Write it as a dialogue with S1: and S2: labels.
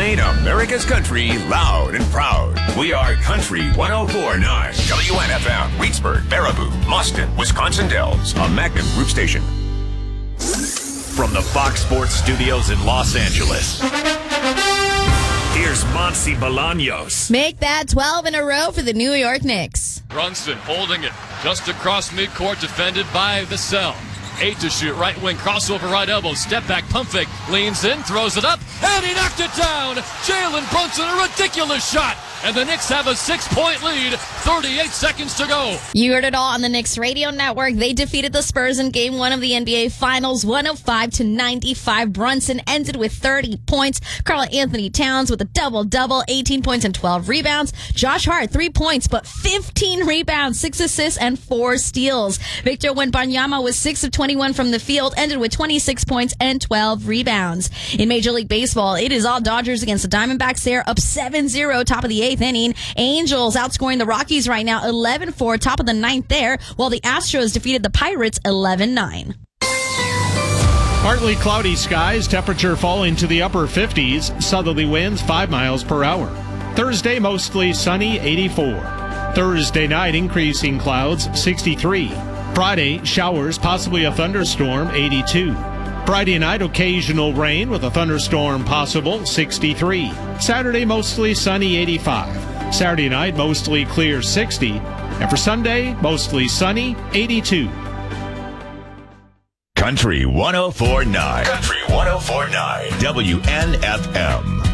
S1: Playing America's country loud and proud. We are Country 104.9. WNFM, Reedsburg, Baraboo, Boston, Wisconsin Dells. A Magnum Group station.
S2: From the Fox Sports Studios in Los Angeles, here's Monty Bolaños.
S3: Make that 12 in a row for the New York Knicks.
S4: Brunson holding it just across midcourt, defended by Vassell. 8 to shoot, right wing, crossover, right elbow, step back, pump fake, leans in, throws it up, and he knocked it down! Jalen Brunson, a ridiculous shot! And the Knicks have a 6-point lead, 38 seconds to go.
S3: You heard it all on the Knicks radio network. They defeated the Spurs in Game 1 of the NBA Finals, 105-95. Brunson ended with 30 points. Karl-Anthony Towns with a double-double, 18 points and 12 rebounds. Josh Hart, 3 points, but 15 rebounds, 6 assists, and 4 steals. Victor Wembanyama was 6 of 21 from the field, ended with 26 points and 12 rebounds. In Major League Baseball, it is all Dodgers against the Diamondbacks. They're up 7-0, top of the 8th inning. Angels outscoring the Rockies right now 11-4, top of the 9th there, while the Astros defeated the Pirates 11-9.
S5: Partly cloudy skies, temperature falling to the upper 50s, southerly winds 5 miles per hour. Thursday, mostly sunny, 84. Thursday night, increasing clouds, 63. Friday, showers, possibly a thunderstorm, 82. Friday night, occasional rain with a thunderstorm possible, 63. Saturday, mostly sunny, 85. Saturday night, mostly clear, 60. And for Sunday, mostly sunny, 82.
S2: Country 104.9. Country 104.9. WNFM.